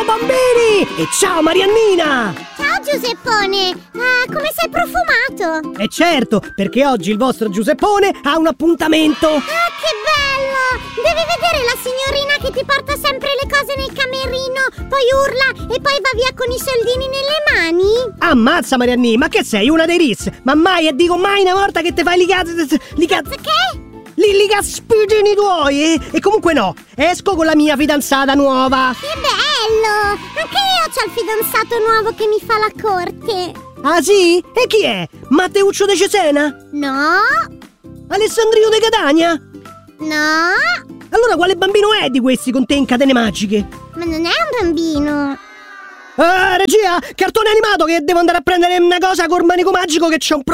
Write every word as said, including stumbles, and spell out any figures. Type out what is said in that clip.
bambini! E ciao Mariannina! Ciao Giuseppone! Ah, come sei profumato? E certo, perché oggi il vostro Giuseppone ha un appuntamento! Ah, che bello! Devi vedere la signorina che ti porta sempre le cose nel camerino, poi urla e poi va via con i soldini nelle mani? Ammazza Mariannina, ma che sei, una dei Ritz? Ma mai, e dico mai una volta che te fai li cazzo... Li cazzo... Che? Li, li caspigini tuoi, eh? E comunque no, esco con la mia fidanzata nuova. Che bello! Anche io c'ho il fidanzato nuovo che mi fa la corte. Ah sì? E chi è? Matteuccio De Cesena? No, Alessandrino De Catania? no, Allora quale bambino è di questi con te in catene magiche? ma non è un bambino. Ah, regia, cartone animato che devo andare a prendere una cosa col manico magico che c'è un